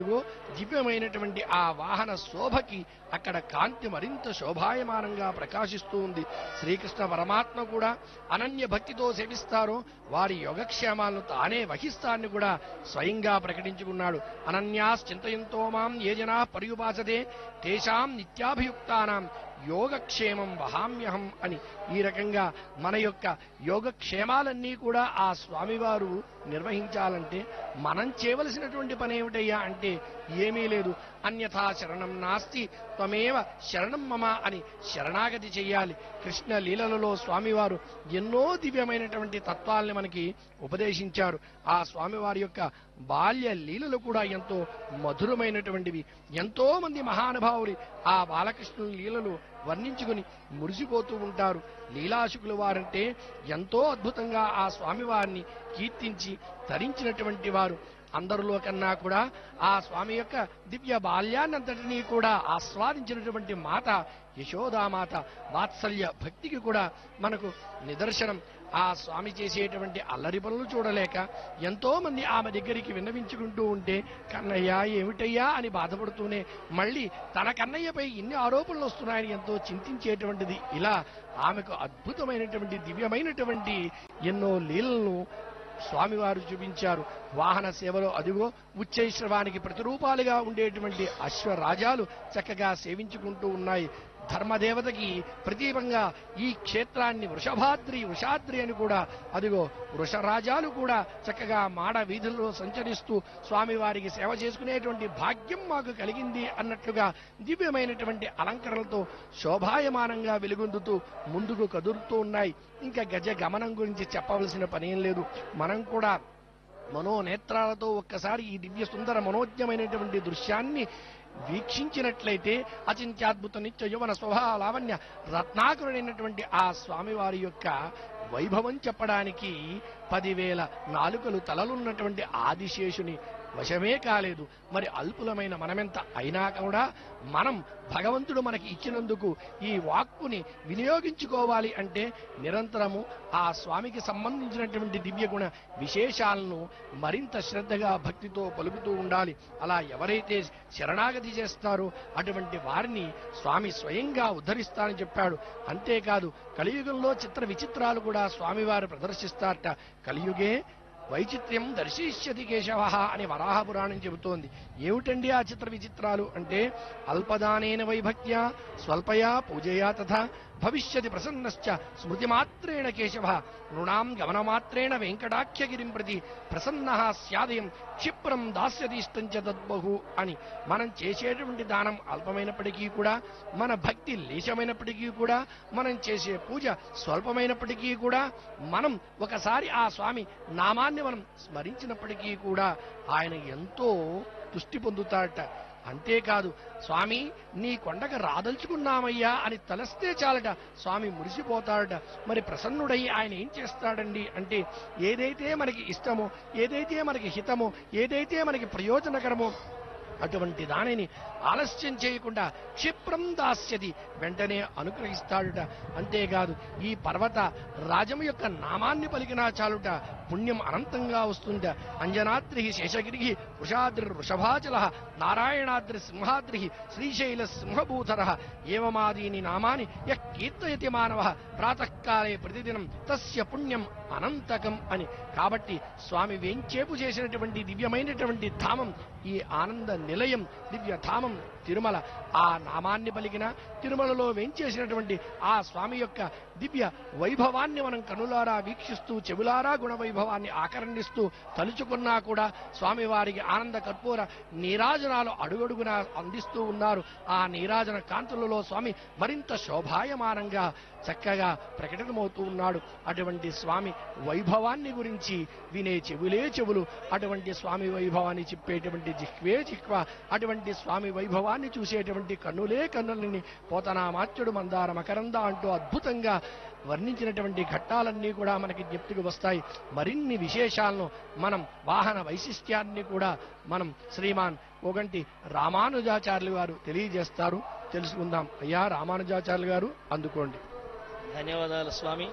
దివ్యమైనటువంటి ఆ వాహన శోభకి అక్కడ కాంతి మరింత శోభాయమానంగా ప్రకాశిస్తూ ఉంది. శ్రీకృష్ణ పరమాత్మ కూడా అనన్య భక్తితో సేవిస్తారో వారి యోగక్షేమాలను తానే వహిస్తాన్ని కూడా స్వయంగా ప్రకటించుకున్నాడు. అనన్యాశ్చింతయంతో మాం ఏ జనా పర్యుపాసతే తేషాం నిత్యాభియుక్తానాం యోగక్షేమం వహామ్యహం అని ఈ రకంగా మన యొక్క యోగక్షేమాలన్నీ కూడా ఆ స్వామివారు నిర్వహించాలంటే మనం చేయవలసినటువంటి పని ఏమిటయ్యా అంటే ఏమీ లేదు. అన్యథా శరణం నాస్తి త్వమేవ శరణం మమ అని శరణాగతి చెయ్యాలి. కృష్ణ లీలలలో స్వామివారు ఎన్నో దివ్యమైనటువంటి తత్వాల్ని మనకి ఉపదేశించారు. ఆ స్వామివారి యొక్క బాల్య లీలలు కూడా ఎంతో మధురమైనటువంటివి. ఎంతో మంది మహానుభావులు ఆ బాలకృష్ణుని లీలలు వర్ణించుకుని మురిసిపోతూ ఉంటారు. లీలాశుకుల వారంటే ఎంతో అద్భుతంగా ఆ స్వామివారిని కీర్తించి తరించినటువంటి వారు. అందరిలో కన్నా కూడా ఆ స్వామి యొక్క దివ్య బాల్యాన్నంతటినీ కూడా ఆస్వాదించినటువంటి మాత యశోదామాత వాత్సల్య భక్తికి కూడా మనకు నిదర్శనం. ఆ స్వామి చేసేటువంటి అల్లరి పనులు చూడలేక ఎంతో మంది ఆమె దగ్గరికి విన్నవించుకుంటూ ఉంటే కన్నయ్య ఏమిటయ్యా అని బాధపడుతూనే మళ్ళీ తన కన్నయ్యపై ఇన్ని ఆరోపణలు వస్తున్నాయని ఎంతో చింతించేటువంటిది. ఇలా ఆమెకు అద్భుతమైనటువంటి దివ్యమైనటువంటి ఎన్నో లీలలను స్వామివారు చూపించారు. వాహన సేవలో అదిగో ఉచ్చైశ్రవానికి ప్రతిరూపాలుగా ఉండేటువంటి అశ్వరాజాలు చక్కగా సేవించుకుంటూ ఉన్నాయి. ధర్మదేవతకి ప్రతీపంగా ఈ క్షేత్రాన్ని వృషాద్రి అని కూడా అదిగో వృషరాజాలు కూడా చక్కగా మాడ వీధుల్లో సంచరిస్తూ స్వామివారికి సేవ చేసుకునేటువంటి భాగ్యం మాకు కలిగింది అన్నట్లుగా దివ్యమైనటువంటి అలంకరణలతో శోభాయమానంగా వెలుగొందుతూ ముందుకు కదులుతూ ఉన్నాయి. ఇంకా గజ గమనం గురించి చెప్పవలసిన పనేం లేదు. మనం కూడా మనోనేత్రాలతో ఒక్కసారి ఈ దివ్య సుందర మనోజ్ఞమైనటువంటి దృశ్యాన్ని వీక్షించినట్లయితే అచింత్యాద్భుత నిత్య యువన స్వభావ లావణ్య రత్నాకరుడైనటువంటి ఆ స్వామివారి యొక్క వైభవం చెప్పడానికి 10,000 నాలుకలు తలలున్నటువంటి ఆదిశేషుని వశమే కాలేదు. మరి అల్పులమైన మనమెంత అయినా కూడా మనం భగవంతుడు మనకి ఇచ్చినందుకు ఈ వాక్కుని వినియోగించుకోవాలి అంటే నిరంతరము ఆ స్వామికి సంబంధించినటువంటి దివ్యగుణ విశేషాలను మరింత శ్రద్ధగా భక్తితో పలుకుతూ ఉండాలి. అలా ఎవరైతే శరణాగతి చేస్తారో అటువంటి వారిని స్వామి స్వయంగా ఉద్ధరిస్తానని చెప్పాడు. అంతేకాదు కలియుగంలో చిత్ర విచిత్రాలు కూడా స్వామివారు ప్రదర్శిస్తారట. కలియుగే వైచిత్ర్యం దర్శిష్యతి కేశవ అని వరాహ పురాణం చెబుతోంది. ఏమిటండి ఆ చిత్ర విచిత్రాలు అంటే అల్పదానేన వైభక్త్యా స్వల్పయా పూజయా తథా భవిష్యతి ప్రసన్నశ్చ స్మృతిమాత్రేణ కేశవ నృణాం గమనమాత్రేణ వెంకటాఖ్యగిరిం ప్రతి ప్రసన్న స్యాదయం క్షిప్రం దాస్యతీష్టంచ తద్బహు అని. మనం చేసేటువంటి దానం అల్పమైనప్పటికీ కూడా, మన భక్తి లేశమైనప్పటికీ కూడా, మనం చేసే పూజ స్వల్పమైనప్పటికీ కూడా, మనం ఒకసారి ఆ స్వామి నామాన్ని మనం స్మరించినప్పటికీ కూడా ఆయన ఎంతో తుష్టి పొందుతాడట. అంతేకాదు స్వామి నీ కొండకు రాదలుచుకున్నామయ్యా అని తలస్తే చాలట స్వామి మురిసిపోతాడట. మరి ప్రసన్నుడై ఆయన ఏం చేస్తాడండి అంటే ఏదైతే మనకి ఇష్టమో, ఏదైతే మనకి హితమో, ఏదైతే మనకి ప్రయోజనకరమో అటువంటి దానిని ఆలస్యం చేయకుండా క్షిప్రం దాస్యతి వెంటనే అనుగ్రహిస్తాడుట. అంతేకాదు ఈ పర్వత రాజము యొక్క నామాన్ని పలికినా చాలుట పుణ్యం అనంతంగా వస్తుంట. అంజనాద్రి శేషగిరి వృషాద్రి వృషభాచల నారాయణాద్రి సింహాద్రి శ్రీశైల సింహభూధర ఏవమాదీని నామాని యః కీర్తయతి మానవ ప్రాతకాలే ప్రతిదినం తస్య పుణ్యం అనంతకం అని. కాబట్టి స్వామి వేంచేపు చేసినటువంటి దివ్యమైనటువంటి ధామం ఈ ఆనంద నిలయం దివ్య ధామం తిరుమల. ఆ నామాన్ని పలికిన తిరుమలలో వేంచేసినటువంటి ఆ స్వామి యొక్క దివ్య వైభవాన్ని మనం కనులారా వీక్షిస్తూ చెవులారా గుణ వైభవాన్ని ఆకర్ణిస్తూ తలుచుకున్నా కూడా స్వామివారికి ఆనంద కర్పూర నీరాజనాలు అడుగడుగునా అందిస్తూ ఉన్నారు. ఆ నీరాజన కాంతులలో స్వామి మరింత శోభాయమానంగా చక్కగా ప్రకటనమవుతూ ఉన్నాడు. అటువంటి స్వామి వైభవాన్ని గురించి వినే చెవులే చెవులు, అటువంటి స్వామి వైభవాన్ని చెప్పేటువంటి జిహ్వే జిహ్వ, అటువంటి స్వామి వైభవాన్ని చూసేటువంటి కన్నులే కన్నులని పోతనామాత్యుడు మందార మకరంద అంటూ అద్భుతంగా వర్ణించినటువంటి ఘట్టాలన్నీ కూడా మనకి జ్ఞప్తికి వస్తాయి. మరిన్ని విశేషాలను మనం వాహన వైశిష్ట్యాన్ని కూడా మనం శ్రీమాన్ కోగంటి రామానుజాచార్యులు గారు తెలియజేస్తారు, తెలుసుకుందాం. అయ్యా రామానుజాచార్యులు గారు అందుకోండి. ధన్యవాదాలు స్వామి.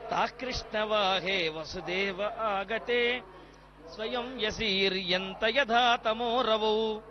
తాకృష్ణవాహే వసుదేవ ఆగతే స్వయం యసీర్యంత యథా తమోరవౌ